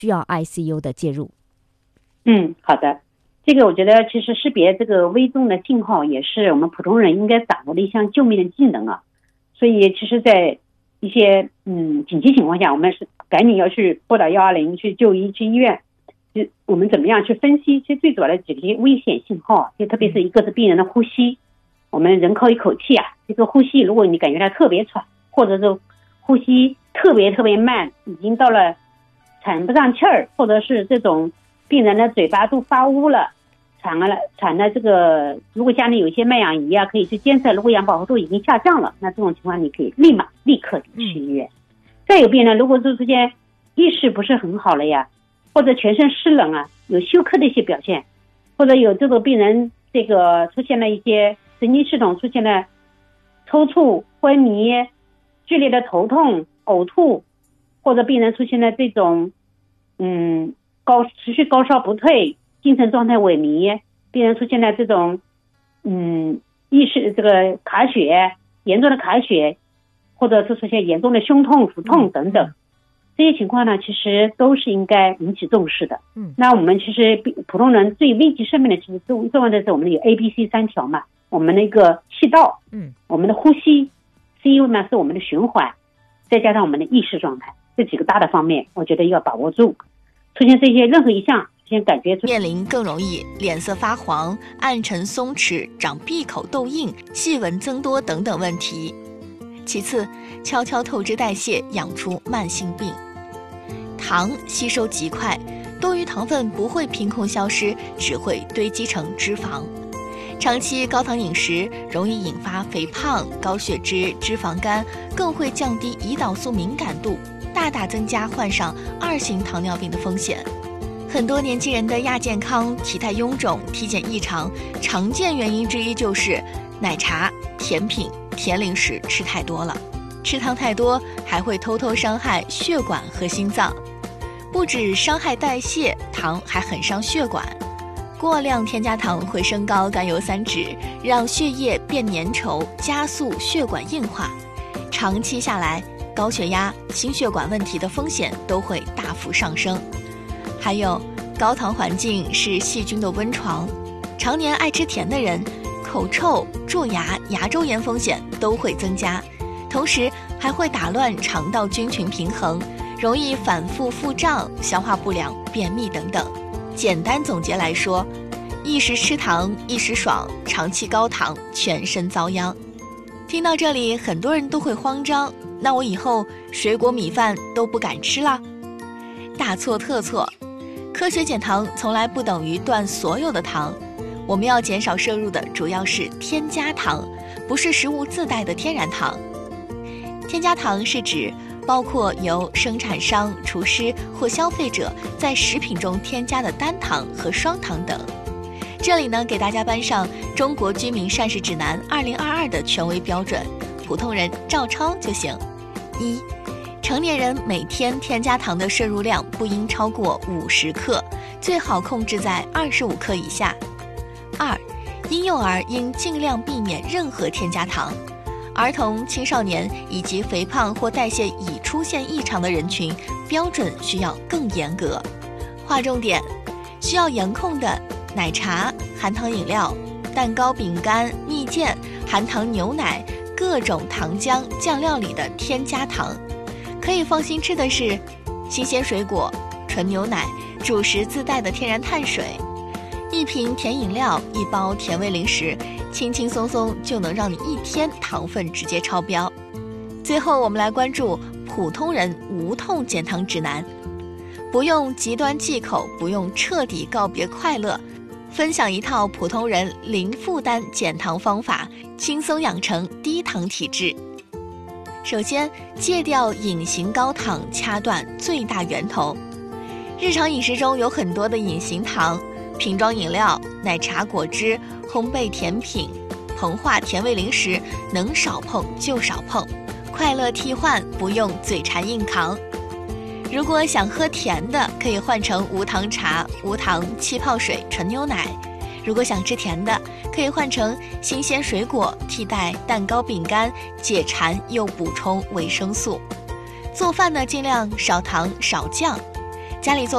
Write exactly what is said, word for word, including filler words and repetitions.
需要 I C U 的介入？ 嗯，好的。这个我觉得其实识别这个危重的信号也是我们普通人应该掌握的一项救命的技能啊。所以其实在一些嗯紧急情况下，我们是赶紧要去拨打一二零去就医去医院。就我们怎么样去分析，其实最主要的几个危险信号，就特别是一个是病人的呼吸，我们人靠一口气啊，这个呼吸如果你感觉到特别喘，或者是呼吸特别特别慢，已经到了喘不上气儿，或者是这种病人的嘴巴都发乌了，喘了喘的这个，如果家里有一些脉氧仪啊，可以去监测，如果氧饱和度已经下降了，那这种情况你可以立马立刻去医院。嗯、再有病人如果是之间意识不是很好了呀，或者全身湿冷啊，有休克的一些表现，或者有这种病人这个出现了一些神经系统出现了抽搐、昏迷、剧烈的头痛、呕吐，或者病人出现了这种嗯高持续高烧不退、精神状态萎靡，病人出现了这种嗯意识这个卡血、严重的卡血，或者是出现严重的胸痛、腹痛等等。这些情况呢，其实都是应该引起重视的。嗯，那我们其实普通人最危及生命的，其实重重要的是我们的有 A B C 三条嘛，我们的一个气道，嗯，我们的呼吸 ，C U 呢是我们的循环，再加上我们的意识状态，这几个大的方面，我觉得要把握住。出现这些任何一项，先感觉面临更容易脸色发黄、暗沉松弛、长闭口痘印、细纹增多等等问题。其次，悄悄透支代谢，养出慢性病。糖吸收极快，多余糖分不会凭空消失，只会堆积成脂肪。长期高糖饮食容易引发肥胖、高血脂、脂肪肝，更会降低胰岛素敏感度，大大增加患上二型糖尿病的风险。很多年轻人的亚健康、体态臃肿、体检异常，常见原因之一就是奶茶、甜品、甜零食吃太多了。吃糖太多还会偷偷伤害血管和心脏，不止伤害代谢，糖还很伤血管。过量添加糖会升高甘油三酯，让血液变粘稠，加速血管硬化。长期下来，高血压、心血管问题的风险都会大幅上升。还有，高糖环境是细菌的温床，常年爱吃甜的人，口臭、蛀牙、牙周炎风险都会增加，同时还会打乱肠道菌群平衡，容易反复腹胀、消化不良、便秘等等。简单总结来说，一时吃糖一时爽，长期高糖全身遭殃。听到这里，很多人都会慌张，那我以后水果米饭都不敢吃啦？大错特错，科学减糖从来不等于断所有的糖，我们要减少摄入的主要是添加糖，不是食物自带的天然糖。添加糖是指包括由生产商、厨师或消费者在食品中添加的单糖和双糖等。这里呢，给大家搬上《中国居民膳食指南二零二二》的权威标准，普通人照抄就行。一、成年人每天添加糖的摄入量不应超过五十克，最好控制在二十五克以下。二、婴幼儿应尽量避免任何添加糖。儿童、青少年以及肥胖或代谢已出现异常的人群，标准需要更严格。划重点：需要严控的奶茶、含糖饮料、蛋糕、饼干、蜜饯、含糖牛奶、各种糖浆、酱料里的添加糖。可以放心吃的是新鲜水果、纯牛奶、主食自带的天然碳水。一瓶甜饮料、一包甜味零食，轻轻松松就能让你一天糖分直接超标。最后，我们来关注普通人无痛减糖指南，不用极端忌口，不用彻底告别快乐，分享一套普通人零负担减糖方法，轻松养成低糖体质。首先，戒掉隐形高糖，掐断最大源头。日常饮食中有很多的隐形糖，瓶装饮料、奶茶、果汁、烘焙甜品、膨化甜味零食，能少碰就少碰，快乐替换，不用嘴馋硬扛。如果想喝甜的，可以换成无糖茶、无糖气泡水、纯牛奶；如果想吃甜的，可以换成新鲜水果，替代蛋糕、饼干，解馋又补充维生素。做饭呢，尽量少糖少酱，家里做